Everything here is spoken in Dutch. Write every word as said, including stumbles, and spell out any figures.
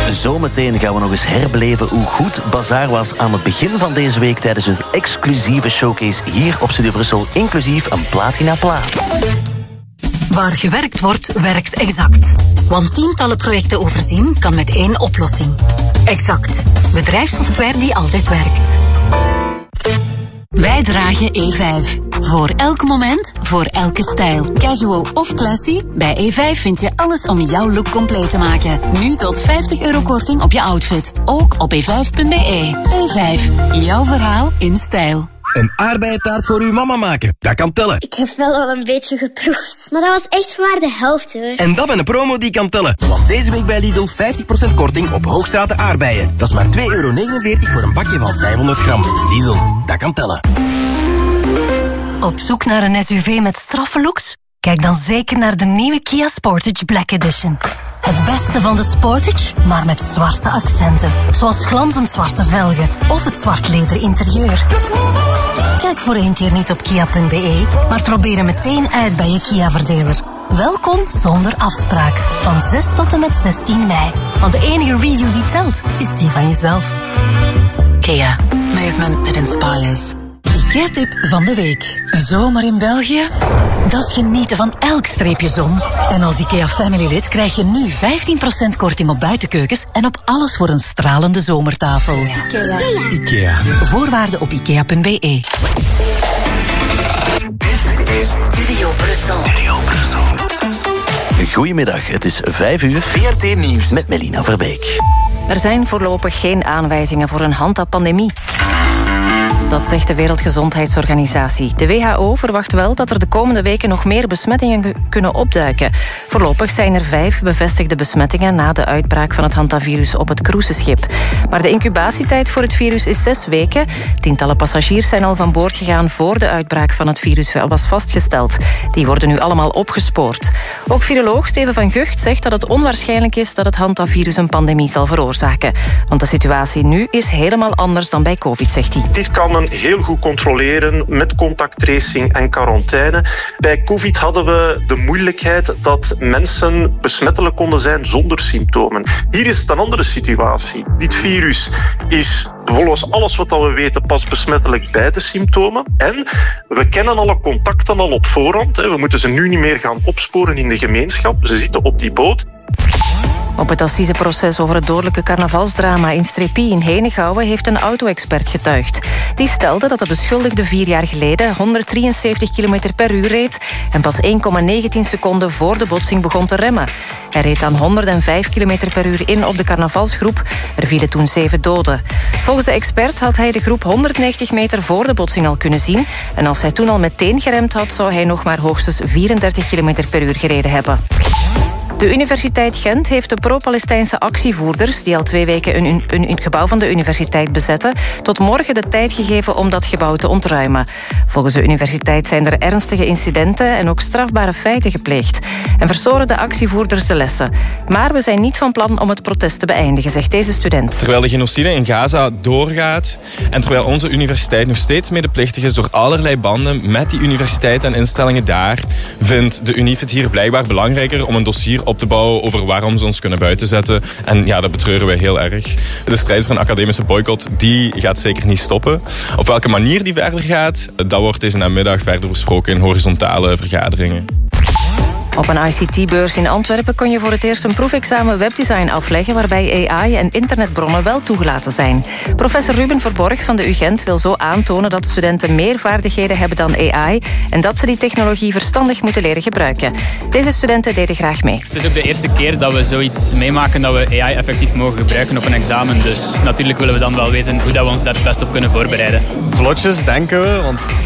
Zometeen gaan we nog eens herbeleven hoe goed Bazaar was aan het begin van deze week tijdens een exclusieve showcase hier op Studio Brussel, inclusief een platinaplaat. Waar gewerkt wordt, werkt Exact. Want tientallen projecten overzien kan met één oplossing. Exact. Bedrijfssoftware die altijd werkt. Wij dragen E vijf. Voor elk moment, voor elke stijl. Casual of classy, bij E vijf vind je alles om jouw look compleet te maken. Nu tot vijftig euro korting op je outfit. Ook op e vijf punt b e. E vijf, jouw verhaal in stijl. Een aardbeientaart voor uw mama maken, dat kan tellen. Ik heb wel al een beetje geproefd, maar dat was echt maar de helft hoor. En dat met een promo die kan tellen. Want deze week bij Lidl vijftig procent korting op Hoogstraten aardbeien. Dat is maar twee euro negenenveertig voor een bakje van vijfhonderd gram. Lidl, dat kan tellen. Op zoek naar een S U V met straffe looks? Kijk dan zeker naar de nieuwe Kia Sportage Black Edition. Het beste van de Sportage, maar met zwarte accenten. Zoals glanzend zwarte velgen of het zwart leder interieur. Kijk voor één keer niet op kia punt b e, maar probeer hem meteen uit bij je Kia-verdeler. Welkom zonder afspraak. Van zes tot en met zestien mei. Want de enige review die telt, is die van jezelf. Kia. Movement that inspires. IKEA-tip van de week. Een zomer in België? Dat is genieten van elk streepje zon. En als IKEA Family lid krijg je nu vijftien procent korting op buitenkeukens en op alles voor een stralende zomertafel. IKEA. IKEA. Voorwaarden op ikea punt b e. Dit is Studio Brussel. Studio Brussel. Goedemiddag, het is vijf uur. V R T Nieuws. Met Melina Verbeek. Er zijn voorlopig geen aanwijzingen voor een handapandemie. Dat zegt de Wereldgezondheidsorganisatie. De W H O verwacht wel dat er de komende weken nog meer besmettingen kunnen opduiken. Voorlopig zijn er vijf bevestigde besmettingen na de uitbraak van het hantavirus op het cruiseschip. Maar de incubatietijd voor het virus is zes weken. Tientallen passagiers zijn al van boord gegaan voor de uitbraak van het virus was vastgesteld. Die worden nu allemaal opgespoord. Ook viroloog Steven van Gucht zegt dat het onwaarschijnlijk is dat het hantavirus een pandemie zal veroorzaken. Want de situatie nu is helemaal anders dan bij COVID, zegt hij. Dit kan men heel goed controleren met contacttracing en quarantaine. Bij COVID hadden we de moeilijkheid dat mensen besmettelijk konden zijn zonder symptomen. Hier is het een andere situatie. Dit virus is volgens alles wat we weten pas besmettelijk bij de symptomen. En we kennen alle contacten al op voorhand. We moeten ze nu niet meer gaan opsporen in de gemeenschap. Ze zitten op die boot. Op het assiseproces over het dodelijke carnavalsdrama in Strepie in Henegouwen heeft een auto-expert getuigd. Die stelde dat de beschuldigde vier jaar geleden honderddrieënzeventig kilometer per uur reed en pas één komma negentien seconden voor de botsing begon te remmen. Hij reed dan honderdvijf kilometer per uur in op de carnavalsgroep. Er vielen toen zeven doden. Volgens de expert had hij de groep honderdnegentig meter voor de botsing al kunnen zien. En als hij toen al meteen geremd had, zou hij nog maar hoogstens vierendertig kilometer per uur gereden hebben. De Universiteit Gent heeft de pro-Palestijnse actievoerders, die al twee weken een, een, een gebouw van de universiteit bezetten, tot morgen de tijd gegeven om dat gebouw te ontruimen. Volgens de universiteit zijn er ernstige incidenten en ook strafbare feiten gepleegd. En verstoren de actievoerders de lessen. Maar we zijn niet van plan om het protest te beëindigen, zegt deze student. Terwijl de genocide in Gaza doorgaat en terwijl onze universiteit nog steeds medeplichtig is door allerlei banden met die universiteit en instellingen daar, vindt de Unief het hier blijkbaar belangrijker om een dossier op te bouwen over waarom ze ons kunnen buitenzetten. En ja, dat betreuren wij heel erg. De strijd voor een academische boycott, die gaat zeker niet stoppen. Op welke manier die verder gaat, dat wordt deze namiddag verder besproken in horizontale vergaderingen. Op een I C T-beurs in Antwerpen kon je voor het eerst een proefexamen webdesign afleggen waarbij A I en internetbronnen wel toegelaten zijn. Professor Ruben Verborg van de U Gent wil zo aantonen dat studenten meer vaardigheden hebben dan A I en dat ze die technologie verstandig moeten leren gebruiken. Deze studenten deden graag mee. Het is ook de eerste keer dat we zoiets meemaken dat we A I effectief mogen gebruiken op een examen. Dus natuurlijk willen we dan wel weten hoe dat we ons daar het best op kunnen voorbereiden. Vlotjes, denken we, want